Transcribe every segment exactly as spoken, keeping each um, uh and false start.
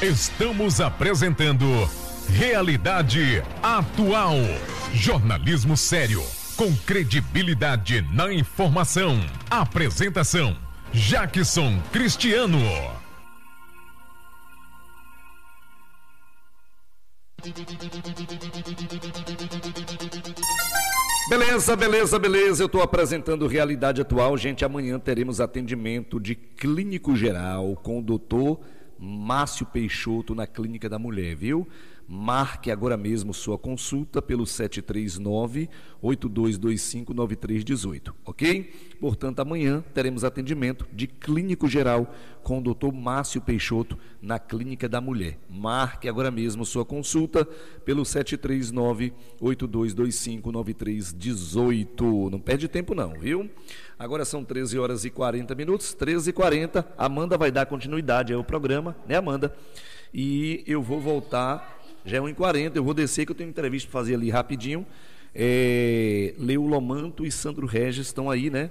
Estamos apresentando Realidade Atual. Jornalismo sério, com credibilidade na informação. Apresentação: Jackson Cristiano. Beleza, beleza, beleza. Eu estou apresentando Realidade Atual. Gente, amanhã teremos atendimento de clínico geral com o doutor Márcio Peixoto na Clínica da Mulher, viu? Marque agora mesmo sua consulta pelo sete três nove, oito dois dois cinco, nove três um oito, ok? Portanto, amanhã teremos atendimento de clínico geral com o doutor Márcio Peixoto na Clínica da Mulher. Marque agora mesmo sua consulta pelo sete três nove, oito dois dois cinco, nove três um oito. Não perde tempo não, viu? Agora são treze horas e quarenta minutos, treze e quarenta. Amanda vai dar continuidade ao programa, né, Amanda? E eu vou voltar, já é uma e quarenta, eu vou descer que eu tenho entrevista para fazer ali rapidinho. É, Leo Lomanto e Sandro Regis estão aí, né?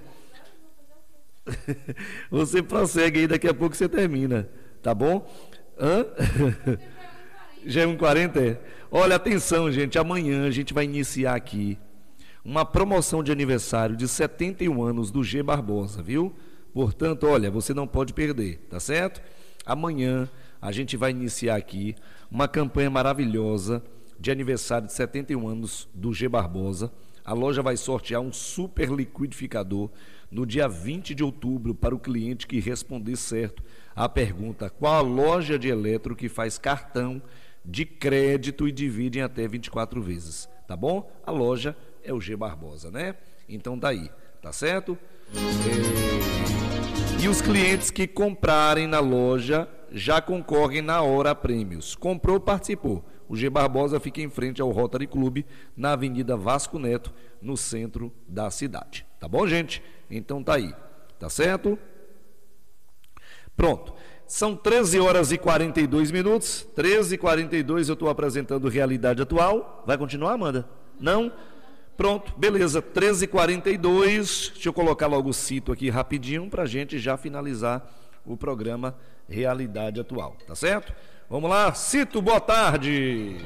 Você prossegue aí, daqui a pouco você termina, tá bom? Hã? Já é uma e quarenta, é? Olha, atenção, gente, amanhã a gente vai iniciar aqui uma promoção de aniversário de setenta e um anos do G Barbosa, viu? Portanto, olha, você não pode perder, tá certo? Amanhã a gente vai iniciar aqui uma campanha maravilhosa de aniversário de setenta e um anos do G Barbosa. A loja vai sortear um super liquidificador no dia vinte de outubro para o cliente que responder certo à pergunta: qual a loja de eletro que faz cartão de crédito e divide em até vinte e quatro vezes, tá bom? A loja é o G Barbosa, né? Então tá aí, tá certo? É... E os clientes que comprarem na loja já concorrem na hora a prêmios. Comprou, participou. O G Barbosa fica em frente ao Rotary Club, na Avenida Vasco Neto, no centro da cidade. Tá bom, gente? Então tá aí, tá certo? Pronto. São treze horas e quarenta e dois minutos. treze e quarenta e dois, eu estou apresentando Realidade Atual. Vai continuar, Amanda? Não? Pronto, beleza, treze e quarenta e dois, deixa eu colocar logo o cito aqui rapidinho para a gente já finalizar o programa Realidade Atual, tá certo? Vamos lá, Cito, boa tarde.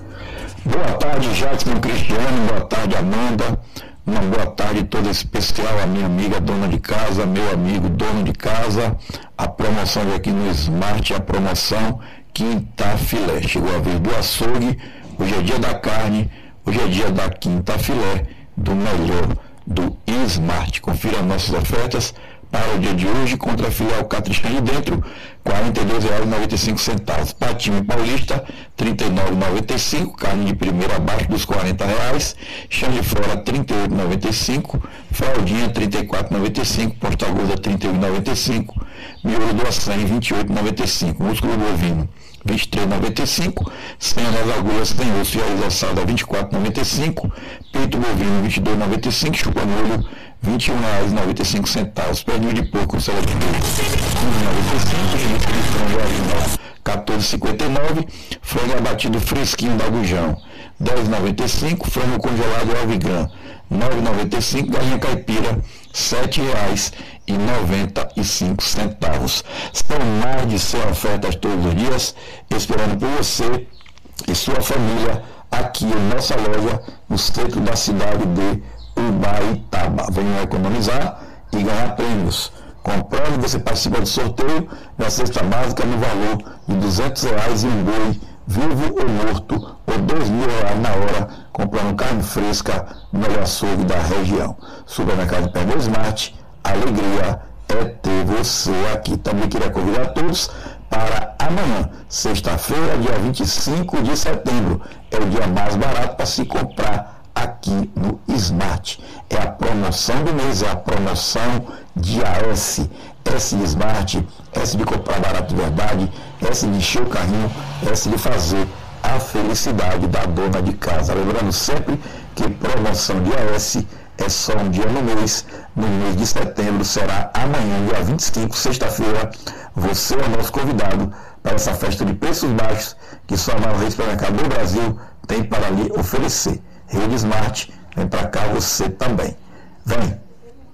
Boa tarde, Jackson Cristiano, boa tarde, Amanda, uma boa tarde toda especial à minha amiga dona de casa, meu amigo dono de casa. A promoção de aqui no Smart é a promoção Quinta Filé, chegou a vez do açougue, hoje é dia da carne. Hoje é dia da quinta filé do melhor do Smart. Confira nossas ofertas para o dia de hoje. Contra a filé alcatrichinha de dentro, quarenta e dois reais e noventa e cinco centavos. Patinho paulista, trinta e nove reais e noventa e cinco centavos. Carne de primeira abaixo dos quarenta reais. Chão de fora, trinta e oito reais e noventa e cinco centavos. Fraldinha, trinta e quatro reais e noventa e cinco centavos. Porta gorda, trinta e um reais e noventa e cinco centavos. Miolo do açaí, vinte e oito reais e noventa e cinco centavos. Músculo bovino, vinte e três reais e noventa e cinco centavos, senha das agulhas sem osso e arroz assado a vinte e quatro reais e noventa e cinco centavos, peito bovino vinte e dois reais e noventa e cinco centavos, chupa-molho vinte e um reais e noventa e cinco centavos, perninho de porco com cela de porco quinze reais e noventa e cinco centavos, gengibre de frango original quatorze reais e cinquenta e nove centavos, frango abatido fresquinho da Gujão dez reais e noventa e cinco centavos, frango congelado Alvigrã nove reais e noventa e cinco centavos, galinha caipira sete reais e noventa e cinco centavos. São mais de cem ofertas todos os dias, esperando por você e sua família aqui em nossa loja, no centro da cidade de Ubaitaba. Venham economizar e ganhar prêmios. Comprando, você participa do sorteio da cesta básica no valor de duzentos reais e um boi vivo ou morto, ou dois mil reais na hora, comprando carne fresca no açougue da região. Supermercado Pernambuco Smart, alegria é ter você aqui. Também queria convidar todos para amanhã, sexta-feira, dia vinte e cinco de setembro. É o dia mais barato para se comprar aqui no Smart. É a promoção do mês, é a promoção de A S. S de Smart, S de comprar barato de verdade, S de encher o carrinho, S de fazer a felicidade da dona de casa. Lembrando sempre que promoção de A S é só um dia no mês. No mês de setembro será amanhã, dia vinte e cinco, sexta-feira. Você é o nosso convidado para essa festa de preços baixos que só a maior rede de supermercado do Brasil tem para lhe oferecer. Rede Smart, vem para cá você também. Vem!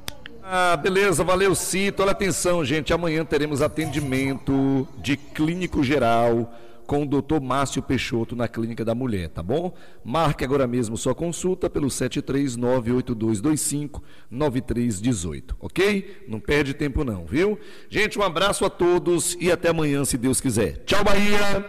Ah, beleza, valeu, Cito. Olha atenção, gente, amanhã teremos atendimento de clínico geral com o doutor Márcio Peixoto na Clínica da Mulher, tá bom? Marque agora mesmo sua consulta pelo sete três nove oito dois dois cinco nove três um oito, ok? Não perde tempo não, viu? Gente, um abraço a todos e até amanhã, se Deus quiser. Tchau, Bahia!